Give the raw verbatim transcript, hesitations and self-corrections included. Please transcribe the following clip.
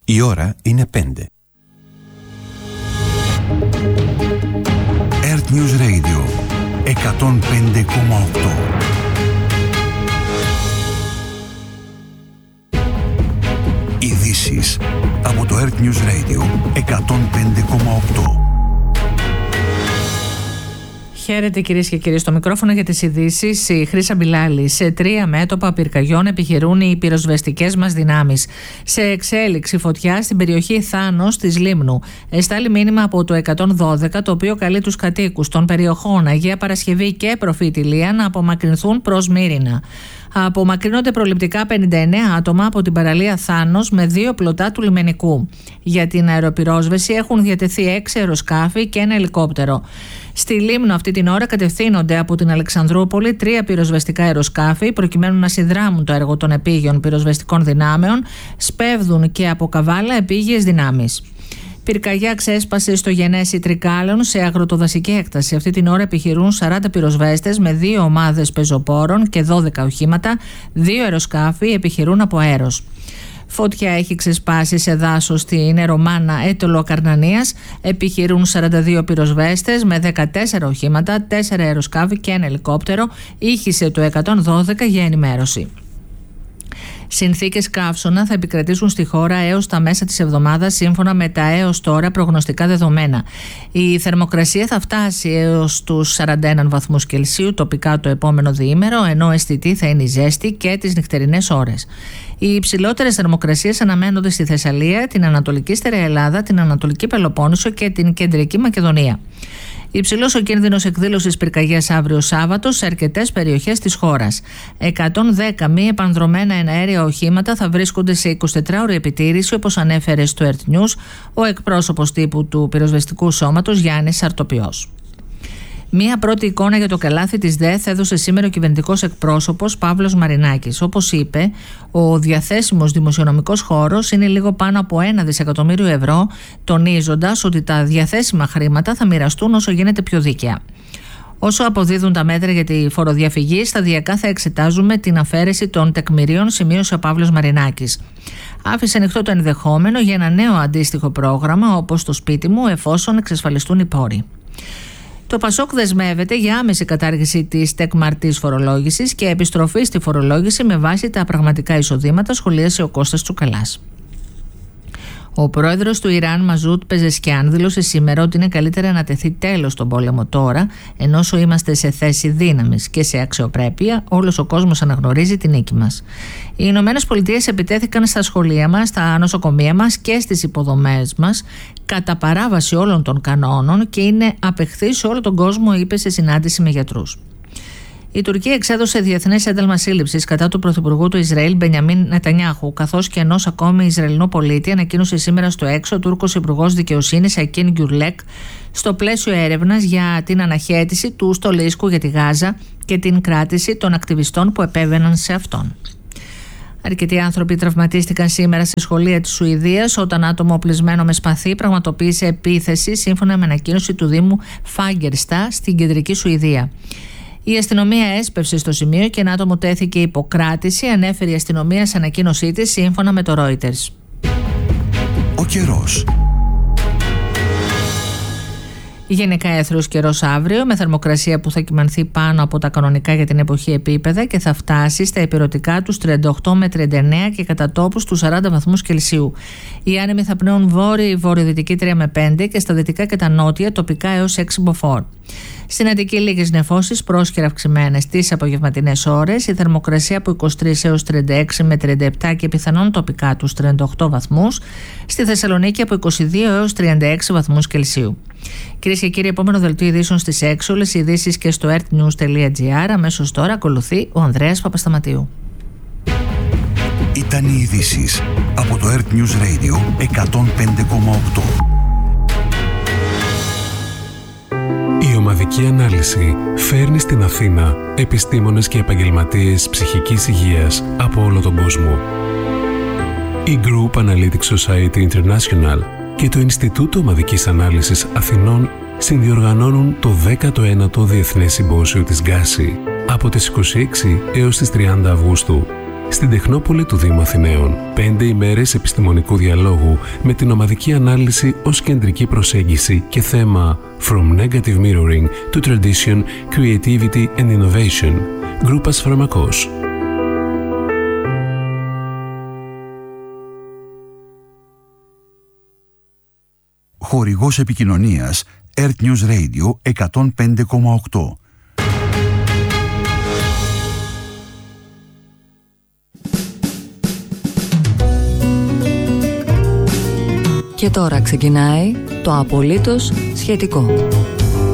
Η ώρα είναι πέντε. Earth News Radio εκατόν πέντε κόμμα οκτώ. Ειδήσεις από το Earth News Radio εκατόν πέντε κόμμα οκτώ. Χαίρετε κυρίες και κύριοι, στο μικρόφωνο για τις ειδήσεις η Χρύσα Μπιλάλη. Σε τρία μέτωπα πυρκαγιών επιχειρούν οι πυροσβεστικές μας δυνάμεις. Σε εξέλιξη φωτιά στην περιοχή Θάνος της Λίμνου. Εστάλει μήνυμα από το εκατόν δώδεκα, το οποίο καλεί τους κατοίκους των περιοχών Αγία Παρασκευή και Προφήτη Λία να απομακρυνθούν προς Μύρινα. Απομακρύνονται προληπτικά πενήντα εννέα άτομα από την παραλία Θάνος με δύο πλωτά του λιμενικού. Για την αεροπυρόσβεση έχουν διατεθεί έξι αεροσκάφη και ένα ελικόπτερο. Στη Λίμνο αυτή την ώρα κατευθύνονται από την Αλεξανδρούπολη τρία πυροσβεστικά αεροσκάφη προκειμένου να συνδράμουν το έργο των επίγειων πυροσβεστικών δυνάμεων, σπέβδουν και από Καβάλα επίγειες δυνάμεις. Πυρκαγιά ξέσπασε στο Γενέσι Τρικάλων σε αγροτοδασική έκταση. Αυτή την ώρα επιχειρούν σαράντα πυροσβέστες με δύο ομάδες πεζοπόρων και δώδεκα οχήματα, δύο αεροσκάφη επιχειρούν από αέρος. Φωτιά έχει ξεσπάσει σε δάσος στην Ερωμάνα Έτολο Καρνανίας. Επιχειρούν σαράντα δύο πυροσβέστες με δεκατέσσερα οχήματα, τέσσερα αεροσκάφη και ένα ελικόπτερο. Ήχησε το εκατόν δώδεκα για ενημέρωση. Συνθήκες καύσωνα θα επικρατήσουν στη χώρα έως τα μέσα της εβδομάδας σύμφωνα με τα έως τώρα προγνωστικά δεδομένα. Η θερμοκρασία θα φτάσει έως τους σαράντα ένα βαθμούς Κελσίου τοπικά το επόμενο διήμερο, ενώ αισθητή θα είναι η ζέστη και τις νυχτερινές ώρες. Οι υψηλότερες θερμοκρασίες αναμένονται στη Θεσσαλία, την Ανατολική Στερεά Ελλάδα, την Ανατολική Πελοπόννησο και την Κεντρική Μακεδονία. Υψηλός ο κίνδυνος εκδήλωσης πυρκαγιάς αύριο Σάββατο σε αρκετές περιοχές της χώρας. εκατόν δέκα μη επανδρομένα εναέρια οχήματα θα βρίσκονται σε εικοσιτετράωρη επιτήρηση, όπως ανέφερε στο Earth News ο εκπρόσωπος τύπου του πυροσβεστικού σώματος Γιάννης Σαρτοπιός. Μία πρώτη εικόνα για το καλάθι της ΔΕΘ έδωσε σήμερα ο κυβερνητικός εκπρόσωπος Παύλος Μαρινάκης. Όπως είπε, ο διαθέσιμος δημοσιονομικός χώρος είναι λίγο πάνω από ένα δισεκατομμύριο ευρώ, τονίζοντας ότι τα διαθέσιμα χρήματα θα μοιραστούν όσο γίνεται πιο δίκαια. Όσο αποδίδουν τα μέτρα για τη φοροδιαφυγή, σταδιακά θα εξετάζουμε την αφαίρεση των τεκμηρίων, σημείωσε ο Παύλος Μαρινάκης. Άφησε ανοιχτό το ενδεχόμενο για ένα νέο αντίστοιχο πρόγραμμα, όπως το σπίτι μου, εφόσον εξασφαλιστούν οι πόροι. Το Πασόκ δεσμεύεται για άμεση κατάργηση της τεκμαρτής φορολόγησης και επιστροφή στη φορολόγηση με βάση τα πραγματικά εισοδήματα, σχολίασε ο Κώστας Τσουκαλάς. Ο πρόεδρος του Ιράν, Μαζούτ Πεζεσκιάν, δήλωσε σήμερα ότι είναι καλύτερα να τεθεί τέλος στον πόλεμο τώρα, ενώ όσο είμαστε σε θέση δύναμης και σε αξιοπρέπεια, όλος ο κόσμος αναγνωρίζει την νίκη μας. Οι Ηνωμένες Πολιτείες επιτέθηκαν στα σχολεία μας, στα νοσοκομεία μας και στις υποδομές μας, κατά παράβαση όλων των κανόνων και είναι απεχθής σε όλο τον κόσμο, είπε σε συνάντηση με γιατρούς. Η Τουρκία εξέδωσε διεθνές ένταλμα σύλληψης κατά του πρωθυπουργού του Ισραήλ Μπενιαμίν Νετανιάχου, καθώς και ενός ακόμη Ισραηλινού πολίτη, ανακοίνωσε σήμερα στο έξω ο Τούρκος Υπουργός Δικαιοσύνης Ακίν Γκιουρλέκ, στο πλαίσιο έρευνας για την αναχέτηση του στολίσκου για τη Γάζα και την κράτηση των ακτιβιστών που επέβαιναν σε αυτόν. Αρκετοί άνθρωποι τραυματίστηκαν σήμερα στη σχολεία της Σουηδίας όταν άτομο οπλισμένο με σπαθί πραγματοποίησε επίθεση, σύμφωνα με ανακοίνωση του Δήμου Φάγκερστα στην κεντρική Σουηδία. Η αστυνομία έσπευσε στο σημείο και ένα άτομο τέθηκε υποκράτηση, ανέφερε η αστυνομία σε ανακοίνωσή της, σύμφωνα με το Reuters. Ο καιρός. Γενικά έθριος καιρός αύριο, με θερμοκρασία που θα κυμανθεί πάνω από τα κανονικά για την εποχή επίπεδα και θα φτάσει στα ηπειρωτικά τους τριάντα οκτώ με τριάντα εννέα και κατά τόπους τους σαράντα βαθμούς Κελσίου. Οι άνεμοι θα πνέουν βόρειο-βορειοδυτική τρία με πέντε και στα δυτικά και τα νότια τοπικά έως έξι μποφόρ. Στην Αττική λίγες νεφώσεις, πρόσχερα αυξημένες τις απογευματινές ώρες, η θερμοκρασία από είκοσι τρία έως τριάντα έξι με τριάντα επτά και πιθανόν τοπικά τους τριάντα οκτώ βαθμούς, στη Θεσσαλονίκη από είκοσι δύο έως τριάντα έξι βαθμούς Κελσίου. Κυρίες και κύριοι, επόμενο δελτίο ειδήσεων στις έξι, όλες οι ειδήσεις και στο earthnews.gr. Αμέσως τώρα ακολουθεί ο Ανδρέας Παπασταματίου. Ήταν οι ειδήσεις από το Earth News Radio εκατόν πέντε κόμμα οκτώ. Η ομαδική ανάλυση φέρνει στην Αθήνα επιστήμονες και επαγγελματίες ψυχικής υγείας από όλο τον κόσμο. Η Group Analytics Society International και το Ινστιτούτο Ομαδικής Ανάλυσης Αθηνών συνδιοργανώνουν το δέκατο ένατο Διεθνές Συμπόσιο της Γκάση από τις είκοσι έξι έως τις τριάντα Αυγούστου. στην Τεχνόπολη του Δήμου Αθηναίων. Πέντε ημέρες επιστημονικού διαλόγου με την ομαδική ανάλυση ως κεντρική προσέγγιση και θέμα From Negative Mirroring to Tradition, Creativity and Innovation. Γκρούπας Φαρμακός. Χορηγός επικοινωνίας Earth News Radio εκατόν πέντε κόμμα οκτώ. Και τώρα ξεκινάει το απολύτως σχετικό.